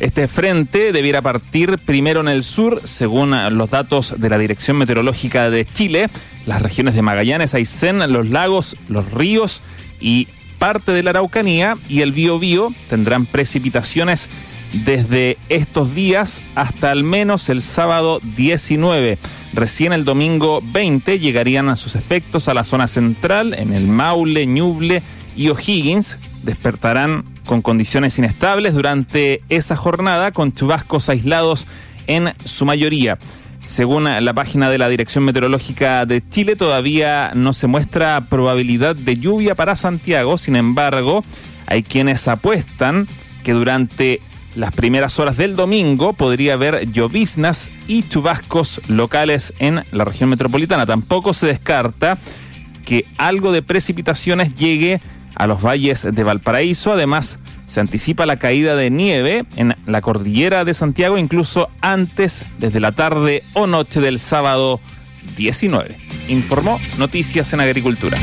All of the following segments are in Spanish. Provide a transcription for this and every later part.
Este frente debiera partir primero en el sur, según los datos de la Dirección Meteorológica de Chile. Las regiones de Magallanes, Aysén, los lagos, los ríos y parte de la Araucanía y el Biobío tendrán precipitaciones desde estos días hasta al menos el sábado 19. Recién el domingo 20 llegarían a sus efectos a la zona central, en el Maule, Ñuble y O'Higgins. Despertarán con condiciones inestables durante esa jornada, con chubascos aislados en su mayoría. Según la página de la Dirección Meteorológica de Chile, todavía no se muestra probabilidad de lluvia para Santiago. Sin embargo, hay quienes apuestan que durante las primeras horas del domingo podría haber lloviznas y chubascos locales en la región metropolitana. Tampoco se descarta que algo de precipitaciones llegue a los valles de Valparaíso. Además, se anticipa la caída de nieve en la cordillera de Santiago, incluso antes, desde la tarde o noche del sábado 19. Informó Noticias en Agricultura.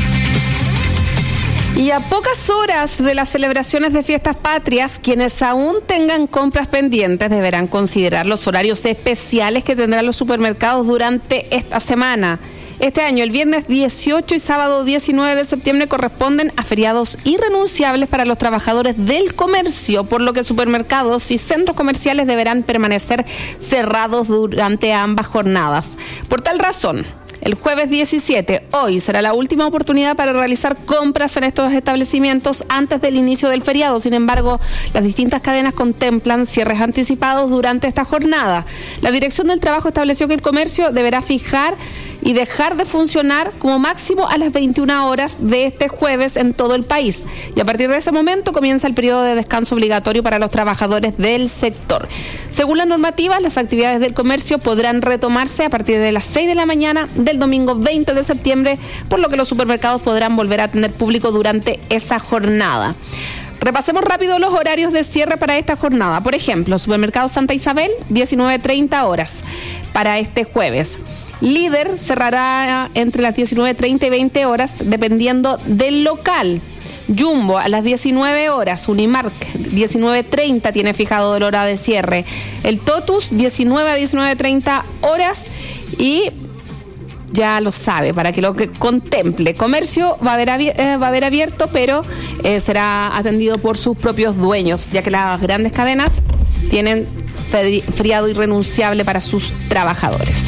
Y a pocas horas de las celebraciones de fiestas patrias, quienes aún tengan compras pendientes deberán considerar los horarios especiales que tendrán los supermercados durante esta semana. Este año, el viernes 18 y sábado 19 de septiembre corresponden a feriados irrenunciables para los trabajadores del comercio, por lo que supermercados y centros comerciales deberán permanecer cerrados durante ambas jornadas. Por tal razón, el jueves 17, hoy, será la última oportunidad para realizar compras en estos establecimientos antes del inicio del feriado. Sin embargo, las distintas cadenas contemplan cierres anticipados durante esta jornada. La Dirección del Trabajo estableció que el comercio deberá fijar y dejar de funcionar como máximo a las 21 horas de este jueves en todo el país. Y a partir de ese momento comienza el periodo de descanso obligatorio para los trabajadores del sector. Según la normativa, las actividades del comercio podrán retomarse a partir de las 6 de la mañana del domingo 20 de septiembre, por lo que los supermercados podrán volver a tener público durante esa jornada. Repasemos rápido los horarios de cierre para esta jornada. Por ejemplo, Supermercado Santa Isabel, 19:30 horas para este jueves. Líder cerrará entre las 19:30 y 20 horas, dependiendo del local. Jumbo a las 19 horas, Unimark 19:30 tiene fijado el hora de cierre. El Totus 19 a 19:30 horas y ya lo sabe, para que lo que contemple. Comercio va a haber abierto, pero será atendido por sus propios dueños, ya que las grandes cadenas tienen feriado irrenunciable para sus trabajadores.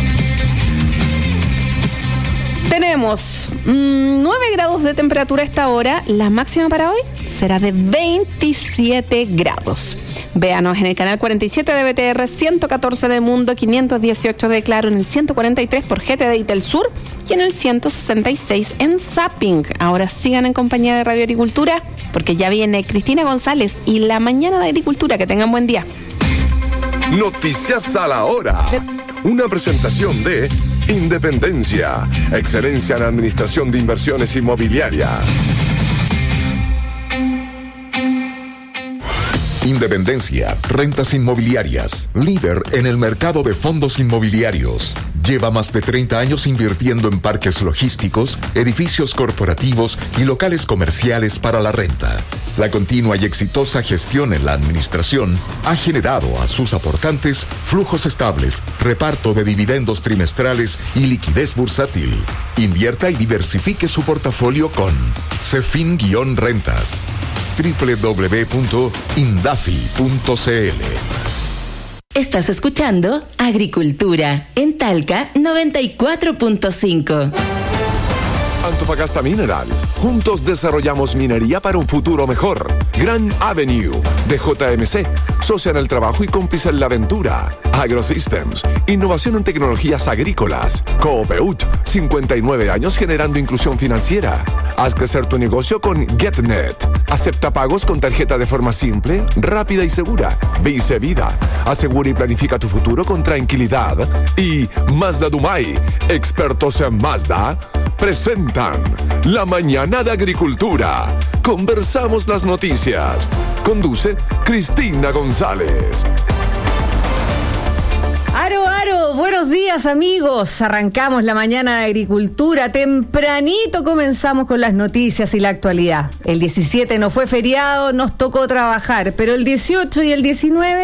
Tenemos 9 grados de temperatura a esta hora. La máxima para hoy será de 27 grados. Véanos en el canal 47 de BTR, 114 de Mundo, 518 de Claro, en el 143 por GTD y Telsur y en el 166 en Zapping. Ahora sigan en compañía de Radio Agricultura, porque ya viene Cristina González y la mañana de Agricultura. Que tengan buen día. Noticias a la hora. Una presentación de Independencia, excelencia en administración de inversiones inmobiliarias. Independencia, rentas inmobiliarias, líder en el mercado de fondos inmobiliarios. Lleva más de 30 años invirtiendo en parques logísticos, edificios corporativos y locales comerciales para la renta. La continua y exitosa gestión en la administración ha generado a sus aportantes flujos estables, reparto de dividendos trimestrales y liquidez bursátil. Invierta y diversifique su portafolio con Cefin-Rentas. www.indafi.cl. Estás escuchando Agricultura en Talca 94.5. Antofagasta Minerals. Juntos desarrollamos minería para un futuro mejor. Grand Avenue de JMC. Socia en el trabajo y cómplice en la aventura. AgroSystems. Innovación en tecnologías agrícolas. Coopeut. 59 años generando inclusión financiera. Haz crecer tu negocio con GetNet. Acepta pagos con tarjeta de forma simple, rápida y segura. Vice Vida. Asegura y planifica tu futuro con tranquilidad. Y Mazda Dumay. Expertos en Mazda presentan La Mañana de Agricultura. Conversamos las noticias. Conduce Cristina González. Aro, buenos días amigos. Arrancamos la mañana de Agricultura. Tempranito comenzamos con las noticias y la actualidad. El 17 no fue feriado, nos tocó trabajar, pero el 18 y el 19